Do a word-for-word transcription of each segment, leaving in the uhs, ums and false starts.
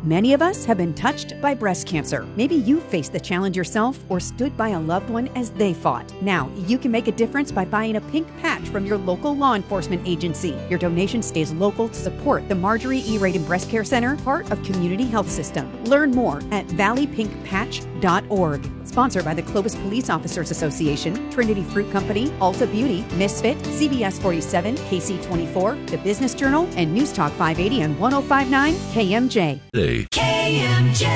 Many of us have been touched by breast cancer. Maybe you faced the challenge yourself or stood by a loved one as they fought. Now, you can make a difference by buying a pink patch from your local law enforcement agency. Your donation stays local to support the Marjorie E. Radin Breast Care Center, part of Community Health System. Learn more at valley pink patch dot org. Sponsored by the Clovis Police Officers Association, Trinity Fruit Company, Ulta Beauty, Misfit, C B S forty-seven, K C twenty-four, The Business Journal, and News Talk five eighty and one oh five point nine K M J. K M J.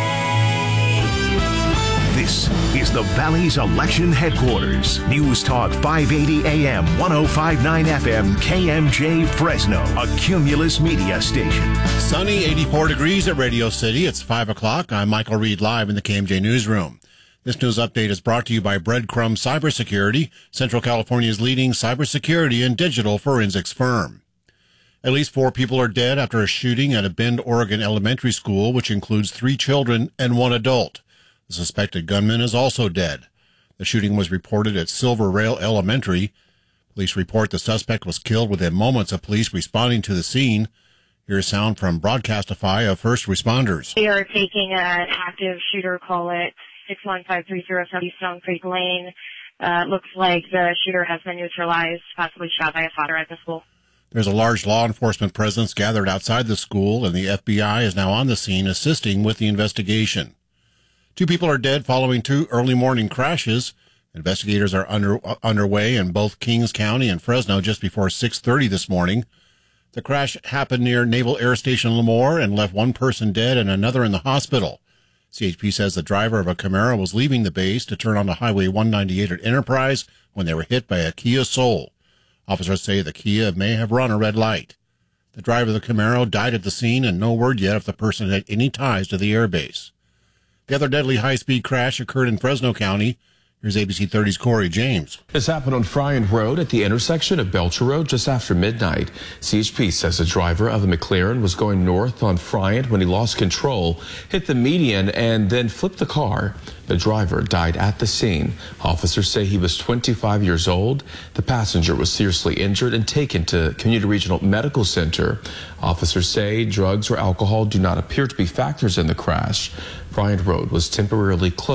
This is the Valley's election headquarters. News Talk five eighty A M, one oh five point nine F M, K M J Fresno, a Cumulus media station. Sunny, eighty-four degrees at Radio City. It's five o'clock. I'm Michael Reed, live in the K M J newsroom. This news update is brought to you by Breadcrumb Cybersecurity, Central California's leading cybersecurity and digital forensics firm. At least four people are dead after a shooting at a Bend, Oregon elementary school, which includes three children and one adult. The suspected gunman is also dead. The shooting was reported at Silver Rail Elementary. Police report the suspect was killed within moments of police responding to the scene. Here's sound from Broadcastify of first responders. We are taking an active shooter call at six one five three zero South Stone Creek Lane. Uh, looks like the shooter has been neutralized, possibly shot by a father at the school. There's a large law enforcement presence gathered outside the school, and the F B I is now on the scene assisting with the investigation. Two people are dead following two early morning crashes. Investigators are under uh, underway in both Kings County and Fresno just before six thirty this morning. The crash happened near Naval Air Station Lemoore and left one person dead and another in the hospital. C H P says the driver of a Camaro was leaving the base to turn onto Highway one ninety-eight at Enterprise when they were hit by a Kia Soul. Officers say the Kia may have run a red light. The driver of the Camaro died at the scene, and no word yet if the person had any ties to the airbase. The other deadly high-speed crash occurred in Fresno County. Here's A B C thirty's Corey James. This happened on Friant Road at the intersection of Belcher Road just after midnight. C H P says the driver of a McLaren was going north on Friant when he lost control, hit the median, and then flipped the car. The driver died at the scene. Officers say he was twenty-five years old. The passenger was seriously injured and taken to Community Regional Medical Center. Officers say drugs or alcohol do not appear to be factors in the crash. Friant Road was temporarily closed.